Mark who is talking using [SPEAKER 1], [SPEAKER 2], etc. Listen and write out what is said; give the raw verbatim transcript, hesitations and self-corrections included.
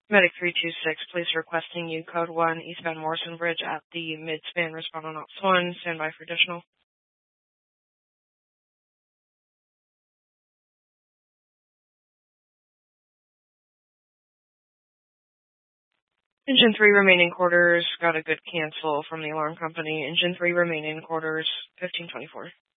[SPEAKER 1] Medic three two six, police requesting you code one, eastbound Morrison Bridge at the mid-span, respond on ops one, stand by for additional. Engine three remaining quarters, got a good cancel from the alarm company. Engine three remaining quarters, fifteen twenty-four.